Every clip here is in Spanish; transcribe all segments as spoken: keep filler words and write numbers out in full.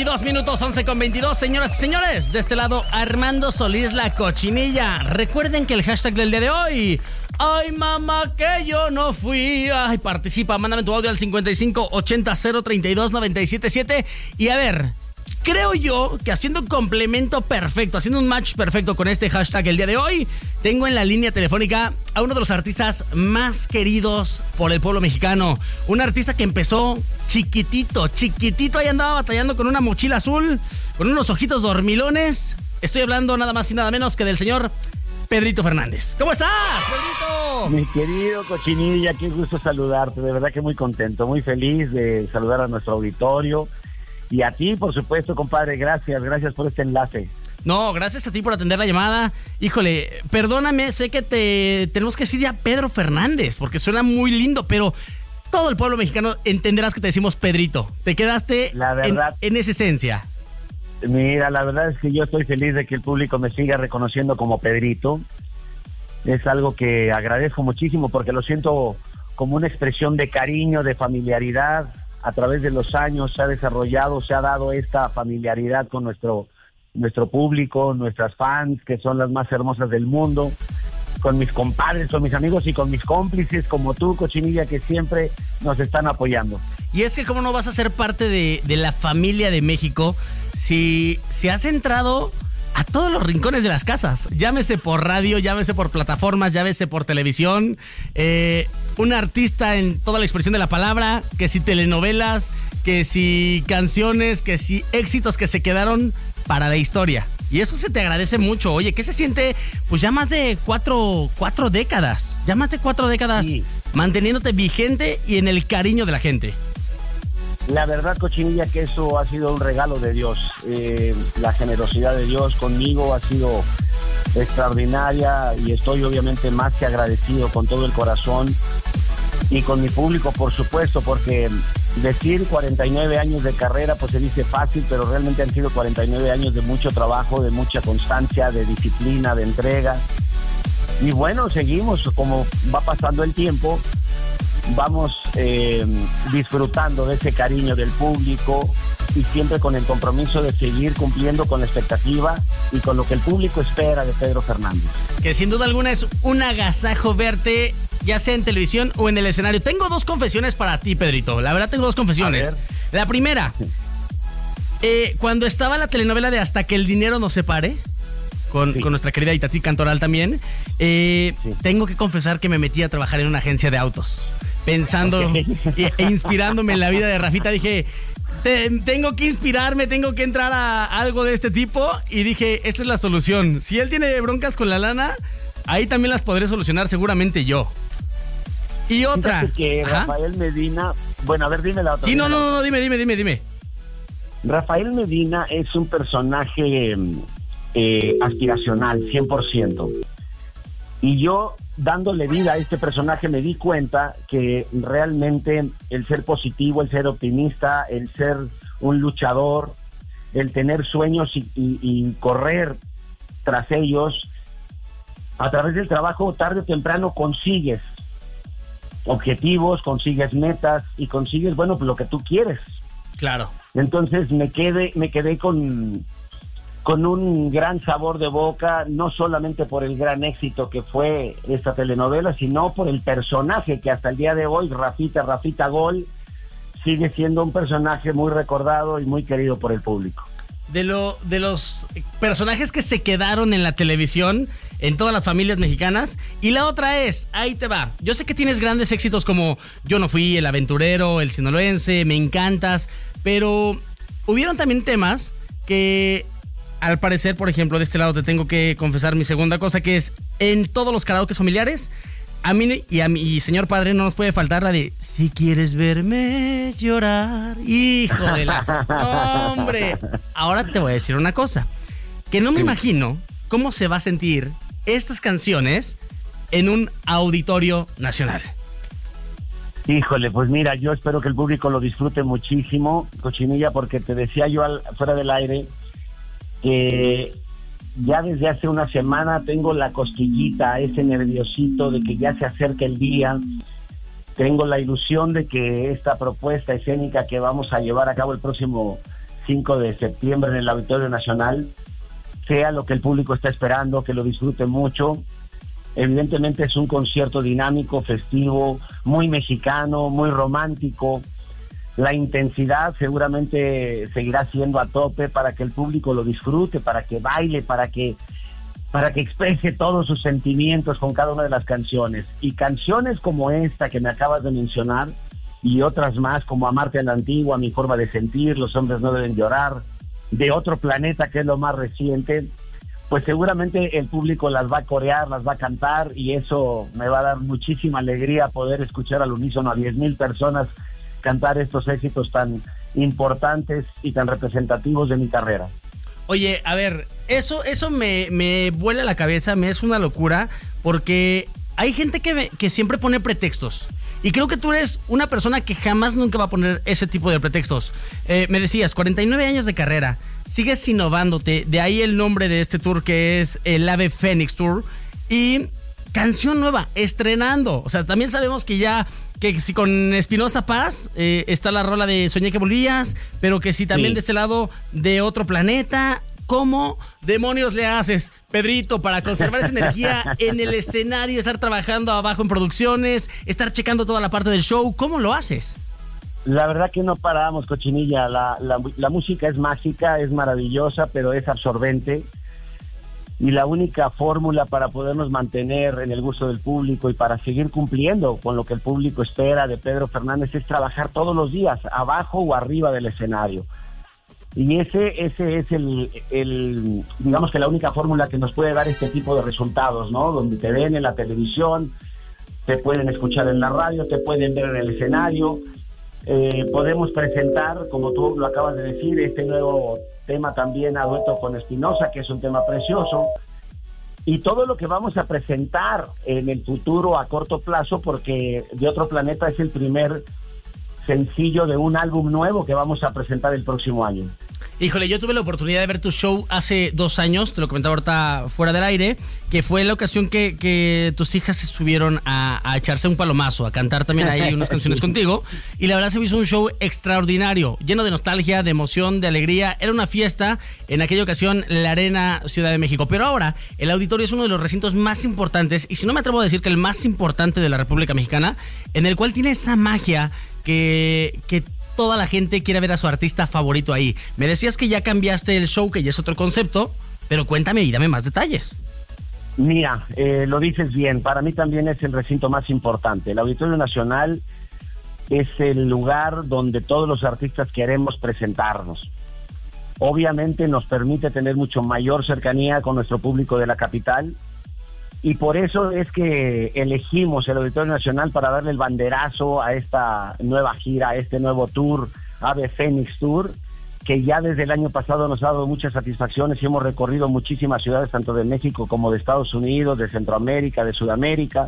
veintidós minutos, once con veintidós. Señoras y señores, de este lado, Armando Solís, la cochinilla. Recuerden que el hashtag del día de hoy... Ay, mamá, que yo no fui. Ay, participa, mándame tu audio al cincuenta y cinco ochenta cero treinta y dos noventa y siete siete. Y a ver, creo yo que haciendo un complemento perfecto, haciendo un match perfecto con este hashtag el día de hoy, tengo en la línea telefónica a uno de los artistas más queridos por el pueblo mexicano. Un artista que empezó chiquitito, chiquitito, ahí andaba batallando con una mochila azul, con unos ojitos dormilones. Estoy hablando nada más y nada menos que del señor Pedrito Fernández. ¿Cómo estás, Pedrito? Mi querido Cochinilla, qué gusto saludarte. De verdad que muy contento, muy feliz de saludar a nuestro auditorio. Y a ti, por supuesto, compadre. Gracias, gracias por este enlace. No, gracias a ti por atender la llamada. Híjole, perdóname, sé que te tenemos que decir ya Pedro Fernández, porque suena muy lindo, pero todo el pueblo mexicano entenderás que te decimos Pedrito. Te quedaste la verdad, en, en esa esencia. Mira, la verdad es que yo estoy feliz de que el público me siga reconociendo como Pedrito. Es algo que agradezco muchísimo porque lo siento como una expresión de cariño, de familiaridad. A través de los años se ha desarrollado, se ha dado esta familiaridad con nuestro, nuestro público, nuestras fans, que son las más hermosas del mundo, con mis compadres, con mis amigos y con mis cómplices como tú, Cochinilla, que siempre nos están apoyando. Y es que cómo no vas a ser parte de, de la familia de México si, si has entrado a todos los rincones de las casas, llámese por radio, llámese por plataformas, llámese por televisión, eh, un artista en toda la expresión de la palabra, que si telenovelas, que si canciones, que si éxitos que se quedaron para la historia. Y eso se te agradece mucho. Oye, ¿qué se siente? Pues ya más de cuatro, cuatro décadas, ya más de cuatro décadas sí, manteniéndote vigente y en el cariño de la gente. La verdad, Cochinilla, que eso ha sido un regalo de Dios. Eh, la generosidad de Dios conmigo ha sido extraordinaria y estoy obviamente más que agradecido con todo el corazón y con mi público, por supuesto, porque decir cuarenta y nueve años de carrera pues se dice fácil, pero realmente han sido cuarenta y nueve años de mucho trabajo, de mucha constancia, de disciplina, de entrega. Y bueno, seguimos, como va pasando el tiempo, vamos eh, disfrutando de ese cariño del público y siempre con el compromiso de seguir cumpliendo con la expectativa y con lo que el público espera de Pedro Fernández. Que sin duda alguna es un agasajo verte, ya sea en televisión o en el escenario. Tengo dos confesiones para ti, Pedrito. La verdad tengo dos confesiones. La primera, eh, cuando estaba la telenovela de Hasta que el dinero nos separe, Con, sí. con nuestra querida Itatí Cantoral también, eh, sí. tengo que confesar que me metí a trabajar en una agencia de autos. Pensando okay. e, e inspirándome en la vida de Rafita, dije, te, tengo que inspirarme, tengo que entrar a algo de este tipo. Y dije, esta es la solución. Si él tiene broncas con la lana, ahí también las podré solucionar seguramente yo. Y otra. Fíjate que Ajá. Rafael Medina, bueno, a ver, dime la otra. Sí, no, no, no, no, dime, dime, dime, dime. Rafael Medina es un personaje eh, aspiracional, cien por ciento. Y yo, dándole vida a este personaje, me di cuenta que realmente el ser positivo, el ser optimista, el ser un luchador, el tener sueños y, y, y correr tras ellos, a través del trabajo, tarde o temprano consigues objetivos, consigues metas y consigues, bueno, pues lo que tú quieres. Claro. Entonces me quedé, me quedé con... con un gran sabor de boca, no solamente por el gran éxito que fue esta telenovela, sino por el personaje que hasta el día de hoy, Rafita, Rafita Gol, sigue siendo un personaje muy recordado y muy querido por el público. De, lo, de los personajes que se quedaron en la televisión, en todas las familias mexicanas. Y la otra es, ahí te va, yo sé que tienes grandes éxitos como Yo no fui, El aventurero, El sinaloense, Me encantas, pero hubieron también temas que... Al parecer, por ejemplo, de este lado te tengo que confesar mi segunda cosa, que es en todos los karaokes familiares, a mí y a mi señor padre no nos puede faltar la de Si quieres verme llorar. Hijo de la... No, hombre. Ahora te voy a decir una cosa, que no me imagino cómo se va a sentir estas canciones en un auditorio nacional. Híjole, pues mira, yo espero que el público lo disfrute muchísimo, Cochinilla, porque te decía yo al, fuera del aire que ya desde hace una semana tengo la cosquillita, ese nerviosito de que ya se acerca el día. Tengo la ilusión de que esta propuesta escénica que vamos a llevar a cabo el próximo cinco de septiembre en el Auditorio Nacional sea lo que el público está esperando, que lo disfrute mucho. Evidentemente es un concierto dinámico, festivo, muy mexicano, muy romántico. La intensidad seguramente seguirá siendo a tope para que el público lo disfrute, para que baile, para que, para que exprese todos sus sentimientos con cada una de las canciones. Y canciones como esta que me acabas de mencionar y otras más como Amarte a la Antigua, Mi Forma de Sentir, Los Hombres No Deben Llorar, De Otro Planeta, que es lo más reciente, pues seguramente el público las va a corear, las va a cantar, y eso me va a dar muchísima alegría poder escuchar al unísono a diez mil personas cantar estos éxitos tan importantes y tan representativos de mi carrera. Oye, a ver, eso, eso me, me vuela la cabeza, me es una locura, porque hay gente que, me, que siempre pone pretextos. Y creo que tú eres una persona que jamás nunca va a poner ese tipo de pretextos. Eh, me decías, cuarenta y nueve años de carrera, sigues innovándote, de ahí el nombre de este tour que es el Ave Fénix Tour, y canción nueva, estrenando. O sea, también sabemos que ya, que si con Espinosa Paz eh, está la rola de Soñé que volvías, pero que si también sí. De este lado, De Otro Planeta. ¿Cómo demonios le haces, Pedrito, para conservar esa energía en el escenario, estar trabajando abajo en producciones, estar checando toda la parte del show? ¿Cómo lo haces? La verdad que no paramos, Cochinilla. La, la, la música es mágica, es maravillosa, pero es absorbente. Y la única fórmula para podernos mantener en el gusto del público y para seguir cumpliendo con lo que el público espera de Pedro Fernández es trabajar todos los días, abajo o arriba del escenario. Y ese ese es el, el, digamos que la única fórmula que nos puede dar este tipo de resultados, ¿no? Donde te ven en la televisión, te pueden escuchar en la radio, te pueden ver en el escenario. Eh, podemos presentar, como tú lo acabas de decir, este nuevo tema también a dueto con Espinosa, que es un tema precioso. Y todo lo que vamos a presentar en el futuro a corto plazo, porque De Otro Planeta es el primer sencillo de un álbum nuevo que vamos a presentar el próximo año. Híjole, yo tuve la oportunidad de ver tu show hace dos años, te lo comentaba ahorita fuera del aire, que fue la ocasión que, que tus hijas se subieron a, a echarse un palomazo, a cantar también ahí unas canciones sí. contigo, y la verdad se me hizo un show extraordinario, lleno de nostalgia, de emoción, de alegría. Era una fiesta, en aquella ocasión, la Arena Ciudad de México, pero ahora el auditorio es uno de los recintos más importantes, y si no me atrevo a decir que el más importante de la República Mexicana, en el cual tiene esa magia que... que toda la gente quiere ver a su artista favorito ahí. Me decías que ya cambiaste el show, que ya es otro concepto, pero cuéntame y dame más detalles. Mira, eh, lo dices bien, para mí también es el recinto más importante. El Auditorio Nacional es el lugar donde todos los artistas queremos presentarnos. Obviamente nos permite tener mucho mayor cercanía con nuestro público de la capital, y por eso es que elegimos el Auditorio Nacional para darle el banderazo a esta nueva gira, a este nuevo tour, Ave Fénix Tour, que ya desde el año pasado nos ha dado muchas satisfacciones y hemos recorrido muchísimas ciudades, tanto de México como de Estados Unidos, de Centroamérica, de Sudamérica.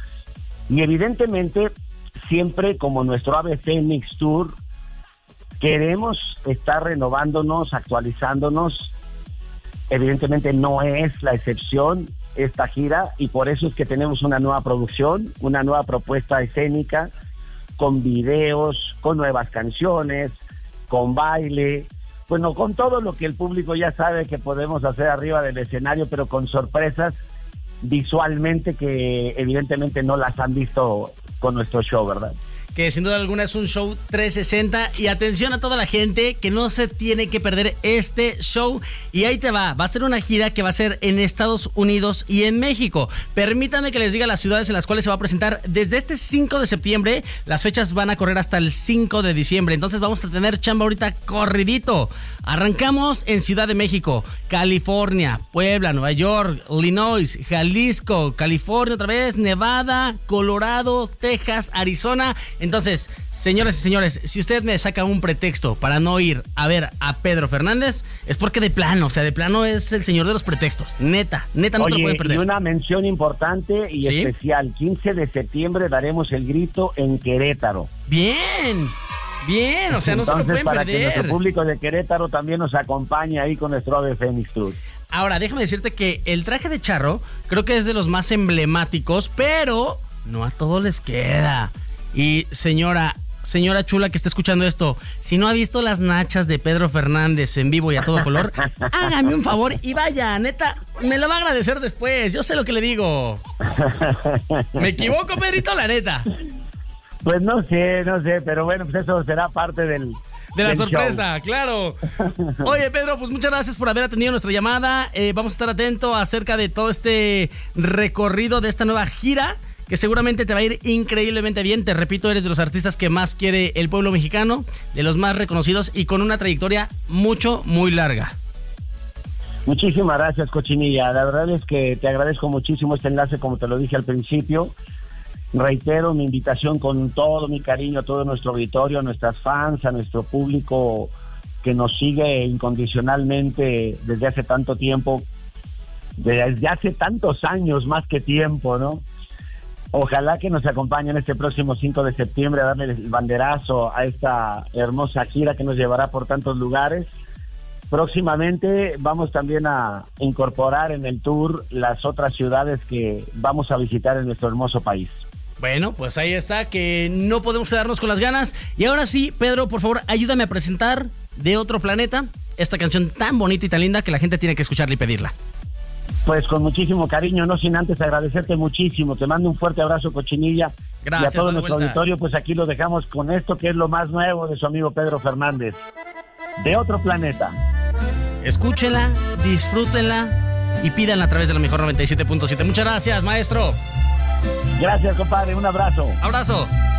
Y evidentemente, siempre como nuestro Ave Fénix Tour, queremos estar renovándonos, actualizándonos. Evidentemente no es la excepción esta gira, y por eso es que tenemos una nueva producción, una nueva propuesta escénica, con videos, con nuevas canciones, con baile, bueno, con todo lo que el público ya sabe que podemos hacer arriba del escenario, pero con sorpresas visualmente que evidentemente no las han visto con nuestro show, ¿verdad? Que sin duda alguna es un show trescientos sesenta, y atención a toda la gente que no se tiene que perder este show, y ahí te va, va a ser una gira que va a ser en Estados Unidos y en México. Permítanme que les diga las ciudades en las cuales se va a presentar desde este cinco de septiembre, las fechas van a correr hasta el cinco de diciembre, entonces vamos a tener chamba ahorita corridito. Arrancamos en Ciudad de México, California, Puebla, Nueva York, Illinois, Jalisco, California otra vez, Nevada, Colorado, Texas, Arizona. Entonces, señoras y señores, si usted me saca un pretexto para no ir a ver a Pedro Fernández, es porque de plano, o sea, de plano es el señor de los pretextos. Neta, neta, no Oye, te lo puede perder. Y una mención importante y ¿sí? especial, quince de septiembre daremos el grito en Querétaro. Bien. Bien, o sea, no Entonces, se lo pueden para perder. Que nuestro público de Querétaro también nos acompañe ahí con nuestro Ave Fénix Tour. Ahora, déjame decirte que el traje de charro creo que es de los más emblemáticos, pero no a todos les queda. Y señora, señora chula que está escuchando esto, si no ha visto las nachas de Pedro Fernández en vivo y a todo color, hágame un favor y vaya, neta, me lo va a agradecer después. Yo sé lo que le digo. ¿Me equivoco, Pedrito, la neta? Pues no sé, no sé, pero bueno, pues eso será parte del... De la del sorpresa, show. Claro. Oye, Pedro, pues muchas gracias por haber atendido nuestra llamada. Eh, vamos a estar atentos acerca de todo este recorrido de esta nueva gira, que seguramente te va a ir increíblemente bien. Te repito, eres de los artistas que más quiere el pueblo mexicano, de los más reconocidos y con una trayectoria mucho, muy larga. Muchísimas gracias, Cochinilla. La verdad es que te agradezco muchísimo este enlace, como te lo dije al principio. Reitero mi invitación con todo mi cariño a todo nuestro auditorio, a nuestras fans, a nuestro público que nos sigue incondicionalmente desde hace tanto tiempo, desde hace tantos años más que tiempo, ¿no? Ojalá que nos acompañen este próximo cinco de septiembre a darle el banderazo a esta hermosa gira que nos llevará por tantos lugares. Próximamente vamos también a incorporar en el tour las otras ciudades que vamos a visitar en nuestro hermoso país. Bueno, pues ahí está, que no podemos quedarnos con las ganas. Y ahora sí, Pedro, por favor, ayúdame a presentar De Otro Planeta, esta canción tan bonita y tan linda que la gente tiene que escucharla y pedirla. Pues con muchísimo cariño, no sin antes agradecerte muchísimo. Te mando un fuerte abrazo, Cochinilla. Gracias. Y a todo nuestro vuelta. auditorio, pues aquí lo dejamos con esto que es lo más nuevo de su amigo Pedro Fernández. De Otro Planeta. Escúchenla, disfrútenla y pídanla a través de la mejor noventa y siete punto siete. Muchas gracias, maestro. Gracias, compadre. Un abrazo. Abrazo.